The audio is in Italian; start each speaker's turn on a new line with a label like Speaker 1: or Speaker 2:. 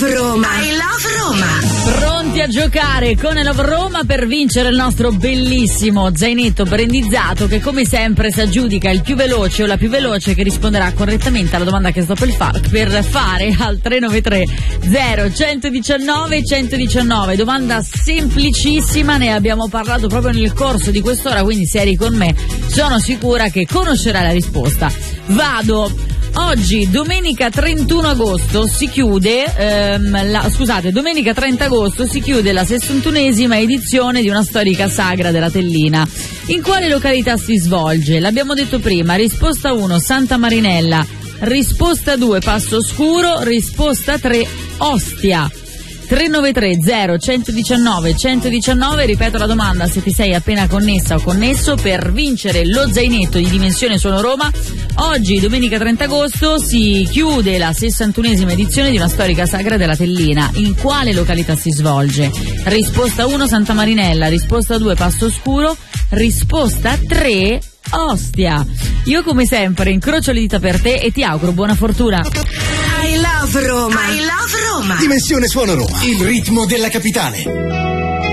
Speaker 1: love Roma. I love Roma.
Speaker 2: Pronti a giocare con I Love Roma per vincere il nostro bellissimo zainetto brandizzato che come sempre si aggiudica il più veloce o la più veloce che risponderà correttamente alla domanda che sto per fare al 393 0119 119. Domanda semplicissima, ne abbiamo parlato proprio nel corso di quest'ora, quindi se eri con me sono sicura che conoscerai la risposta. Vado. Oggi, domenica 31 agosto, si chiude, domenica 30 agosto si chiude la 61esima edizione di una storica sagra della Tellina. In quale località si svolge? L'abbiamo detto prima, risposta 1, Santa Marinella, risposta 2, Passo Oscuro, risposta 3, Ostia. 393 0119 119, ripeto la domanda se ti sei appena connessa o connesso per vincere lo zainetto di Dimensione Suono Roma. Oggi, domenica 30 agosto, si chiude la 61esima edizione di una storica sagra della Tellina. In quale località si svolge? Risposta 1, Santa Marinella, risposta 2, Passo Oscuro, risposta 3, Ostia. Io come sempre incrocio le dita per te e ti auguro buona fortuna.
Speaker 1: I love Roma. I love Roma.
Speaker 3: Dimensione Suono Roma, il ritmo della capitale.